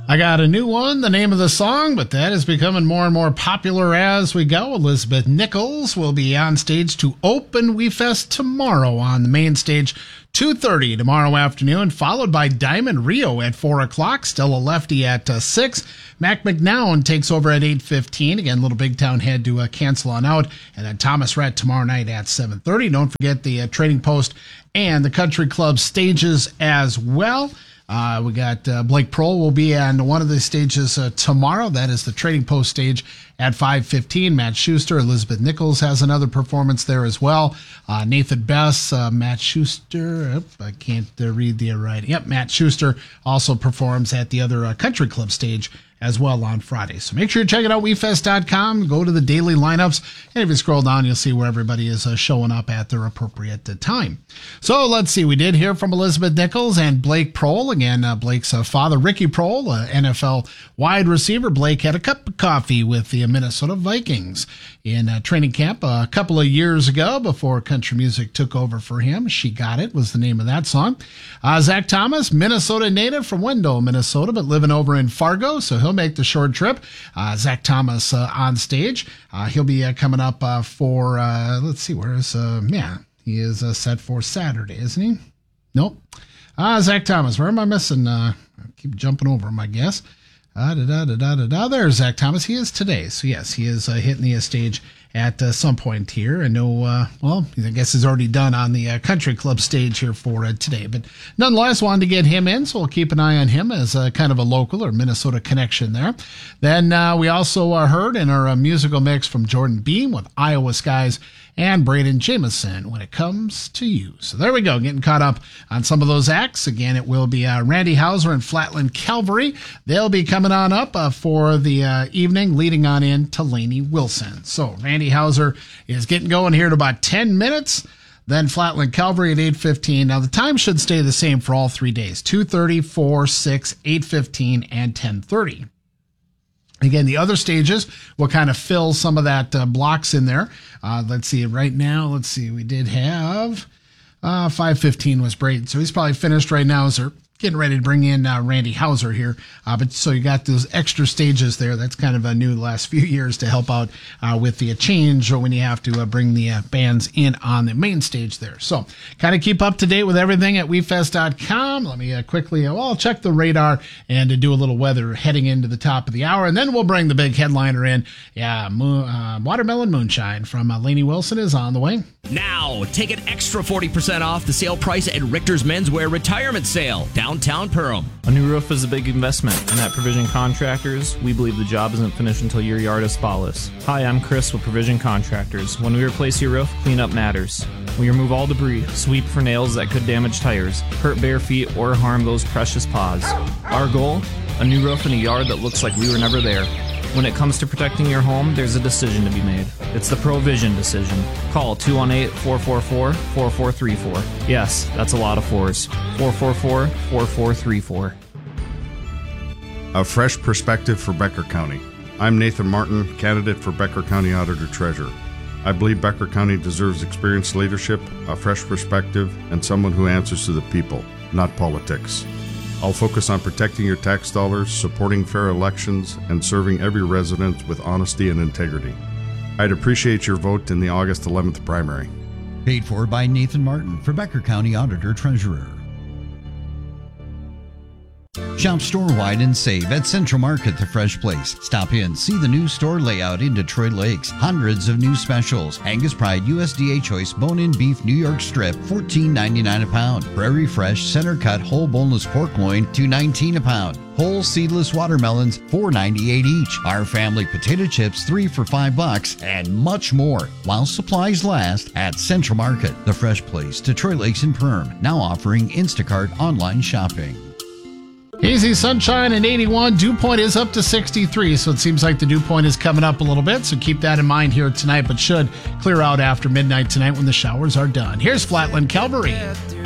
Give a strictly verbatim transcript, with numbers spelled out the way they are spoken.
I got a new one, the name of the song, but that is becoming more and more popular as we go. Elizabeth Nichols will be on stage to open WeFest tomorrow on the main stage, two thirty tomorrow afternoon, followed by Diamond Rio at four o'clock, Stella Lefty at uh, six. Mac McNown takes over at eight fifteen. Again, Little Big Town had to uh, cancel on out. And then Thomas Rhett tomorrow night at seven thirty. Don't forget the uh, Trading Post and the Country Club stages as well. Uh, we got uh, Blake Prohl will be on one of the stages uh, tomorrow. That is the Trading Post stage at five fifteen. Matt Schuster, Elizabeth Nichols has another performance there as well. Uh, Nathan Bess, uh, Matt Schuster. Oh, I can't uh, read the writing. Yep, Matt Schuster also performs at the other uh, Country Club stage as well on Friday. So make sure you check it out, we fest dot com. Go to the daily lineups, and if you scroll down, you'll see where everybody is uh, showing up at their appropriate uh, time. So let's see. We did hear from Elizabeth Nichols and Blake Prohl. Again, uh, Blake's uh, father, Ricky Prohl, uh, N F L wide receiver. Blake had a cup of coffee with the Minnesota Vikings in uh, training camp uh, a couple of years ago before country music took over for him. She Got It was the name of that song. Uh, Zach Thomas, Minnesota native from Wendell, Minnesota, but living over in Fargo, so he'll make the short trip. Uh, Zach Thomas uh, on stage. Uh, he'll be uh, coming up uh, for, uh, let's see, where is, uh, yeah, he is uh, set for Saturday, isn't he? Nope. Uh, Zach Thomas, where am I missing? Uh, I keep jumping over him, I guess. Uh, da, da, da, da, da, da. There's Zach Thomas. He is today. So, yes, he is uh, hitting the stage at uh, some point here. I know, uh, well, I guess he's already done on the uh, Country Club stage here for uh, today. But nonetheless, wanted to get him in, so we'll keep an eye on him as uh, kind of a local or Minnesota connection there. Then uh, we also uh, heard in our uh, musical mix from Jordan Beam with Iowa Skies and Braden Jameson, When It Comes to You. So there we go, getting caught up on some of those acts. Again, it will be uh, Randy Hauser and Flatland Calvary. They'll be coming on up uh, for the uh, evening, leading on in to Lainey Wilson. So Randy Hauser is getting going here in about ten minutes. Then Flatland Calvary at eight fifteen. Now, the time should stay the same for all three days, two thirty, four, six, eight fifteen, and ten thirty. Again, the other stages will kind of fill some of that uh, blocks in there. Uh, let's see, right now, let's see, we did have uh, five fifteen was Braden. So he's probably finished right now as they're getting ready to bring in uh, Randy Hauser here. Uh, but so you got those extra stages there. That's kind of a new the last few years to help out uh, with the uh, change or when you have to uh, bring the uh, bands in on the main stage there. So kind of keep up to date with everything at we fest dot com. Let me uh, quickly, uh, well, I'll check the radar and uh, do a little weather heading into the top of the hour. And then we'll bring the big headliner in. Yeah, Mo- uh, Watermelon Moonshine from uh, Lainey Wilson is on the way. Now, take an extra forty percent off the sale price at Richter's Menswear Retirement Sale, downtown Perham. A new roof is a big investment, and at Provision Contractors, we believe the job isn't finished until your yard is spotless. Hi, I'm Chris with Provision Contractors. When we replace your roof, cleanup matters. We remove all debris, sweep for nails that could damage tires, hurt bare feet, or harm those precious paws. Our goal? A new roof in a yard that looks like we were never there. When it comes to protecting your home, there's a decision to be made. It's the Provision decision. Call two one eight, four four four, four four three four. Yes, that's a lot of fours. four four four, four four three four. A fresh perspective for Becker County. I'm Nathan Martin, candidate for Becker County Auditor Treasurer. I believe Becker County deserves experienced leadership, a fresh perspective, and someone who answers to the people, not politics. I'll focus on protecting your tax dollars, supporting fair elections, and serving every resident with honesty and integrity. I'd appreciate your vote in the August eleventh primary. Paid for by Nathan Martin for Becker County Auditor Treasurer. Shop store-wide and save at Central Market, the fresh place. Stop in, see the new store layout in Detroit Lakes. Hundreds of new specials. Angus Pride U S D A Choice Bone-In Beef New York Strip, fourteen ninety-nine a pound. Prairie Fresh Center Cut Whole Boneless Pork Loin, two nineteen a pound. Whole seedless watermelons, four ninety-eight each. Our family potato chips, three for five bucks, and much more. While supplies last at Central Market, the fresh place, Detroit Lakes and Perm. Now offering Instacart online shopping. Easy sunshine and eighty-one. Dew point is up to sixty-three, so it seems like the dew point is coming up a little bit, so keep that in mind here tonight, but should clear out after midnight tonight when the showers are done. Here's Flatland Calvary.